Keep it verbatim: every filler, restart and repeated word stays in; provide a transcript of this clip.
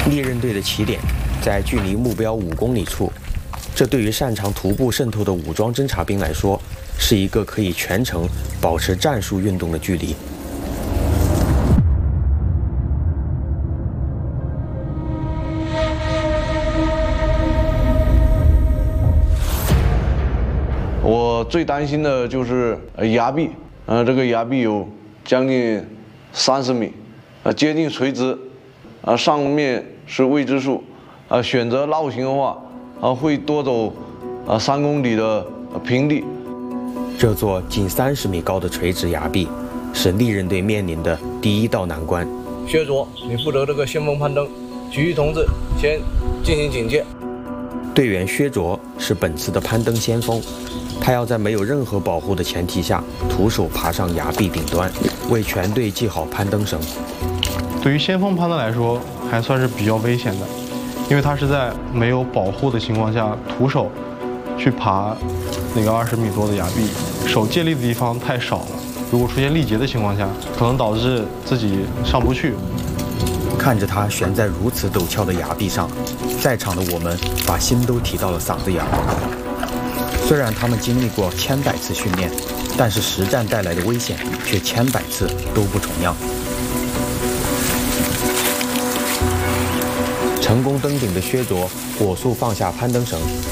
猎刃队的起点在距离目标五公里处，这对于擅长徒步渗透的武装侦察兵来说，是一个可以全程保持战术运动的距离。 我最担心的就是崖壁，呃，这个崖壁有将近三十米，呃，接近垂直，啊，上面是未知数，啊，选择绕行的话，啊，会多走啊三公里的平地。 这座近三十米高的垂直崖壁，是利刃队面临的第一道难关。 薛卓，你负责这个先锋攀登，其余同志先进行警戒。 队员薛卓是本次的攀登先锋，他要在没有任何保护的前提下，徒手爬上崖壁顶端，为全队系好攀登绳。 对于先锋攀登来说，还算是比较危险的，因为他是在没有保护的情况下，徒手去爬那个二十米多的崖壁，手借力的地方太少了，如果出现力竭的情况下，可能导致自己上不去。 看着他悬在如此陡峭的崖壁上，在场的我们把心都提到了嗓子眼。虽然他们经历过千百次训练，但是实战带来的危险却千百次都不重样。成功登顶的薛卓火速放下攀登绳，